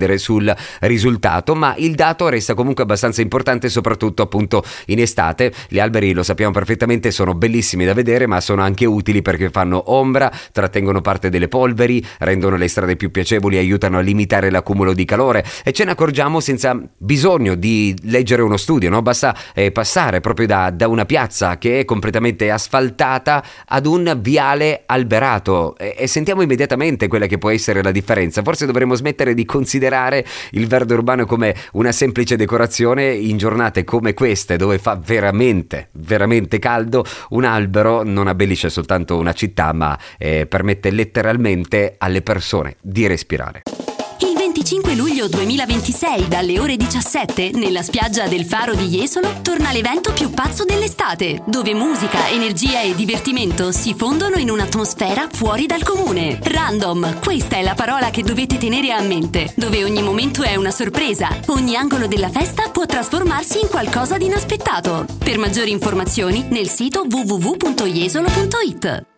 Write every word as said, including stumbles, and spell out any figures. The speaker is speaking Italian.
dipendere sul risultato, ma il dato resta comunque abbastanza importante, soprattutto appunto in estate. Gli alberi, lo sappiamo perfettamente, sono bellissimi da vedere, ma sono anche utili perché fanno ombra, trattengono parte delle polveri, rendono le strade più piacevoli, aiutano a limitare l'accumulo di calore, e ce ne accorgiamo senza bisogno di leggere uno studio, no? Basta eh, passare proprio da, da una piazza che è completamente asfaltata ad un viale alberato e, e sentiamo immediatamente quella che può essere la differenza. Forse dovremmo smettere di considerare il verde urbano come una semplice decorazione. In giornate come queste, dove fa veramente veramente caldo, un albero non abbellisce soltanto una città, ma eh, permette letteralmente alle persone di respirare. Il venticinque luglio duemilaventisei, dalle ore diciassette, nella spiaggia del Faro di Jesolo, torna l'evento più pazzo dell'estate, dove musica, energia e divertimento si fondono in un'atmosfera fuori dal comune. Random, questa è la parola che dovete tenere a mente, dove ogni momento è una sorpresa, ogni angolo della festa può trasformarsi in qualcosa di inaspettato. Per maggiori informazioni, nel sito w w w punto jesolo punto it.